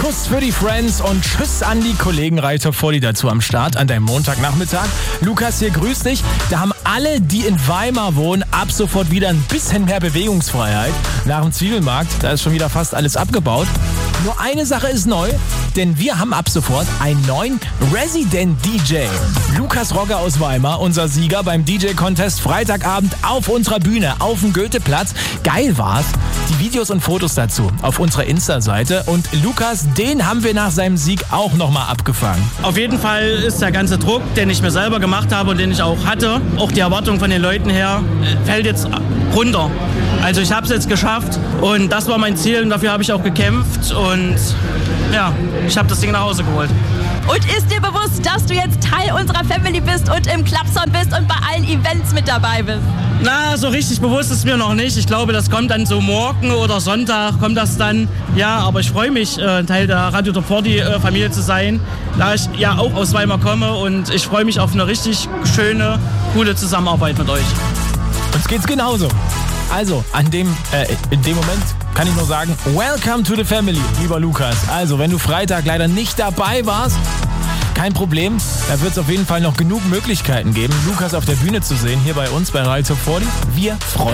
Kuss für die Friends und Tschüss an die Kollegen Reiter Volli dazu am Start an deinem Montagnachmittag. Lukas hier, grüß dich. Da haben alle, die in Weimar wohnen, ab sofort wieder ein bisschen mehr Bewegungsfreiheit. Nach dem Zwiebelmarkt, da ist schon wieder fast alles abgebaut. Nur eine Sache ist neu, denn wir haben ab sofort einen neuen Resident DJ. Lukas Rogger aus Weimar, unser Sieger beim DJ-Contest Freitagabend auf unserer Bühne auf dem Goetheplatz. Geil war's. Die Videos und Fotos dazu auf unserer Insta-Seite. Und Lukas, den haben wir nach seinem Sieg auch nochmal abgefangen. Auf jeden Fall ist der ganze Druck, den ich mir selber gemacht habe und den ich auch hatte, auch die Erwartung von den Leuten her, fällt jetzt runter. Also ich habe es jetzt geschafft und das war mein Ziel und dafür habe ich auch gekämpft und ja, ich habe das Ding nach Hause geholt. Und ist dir bewusst, dass du jetzt Teil unserer Family bist und im Clubsound bist und bei allen Events mit dabei bist? Na, so richtig bewusst ist mir noch nicht. Ich glaube, das kommt dann so morgen oder Sonntag kommt das dann. Ja, aber ich freue mich, Teil der Radio Top 40 Familie zu sein, da ich ja auch aus Weimar komme und ich freue mich auf eine richtig schöne, coole Zusammenarbeit mit euch. Uns geht's genauso. Also, in dem Moment kann ich nur sagen, welcome to the family, lieber Lukas. Also, wenn du Freitag leider nicht dabei warst, kein Problem. Da wird es auf jeden Fall noch genug Möglichkeiten geben, Lukas auf der Bühne zu sehen, hier bei uns bei Radio Top 40. Wir freuen uns.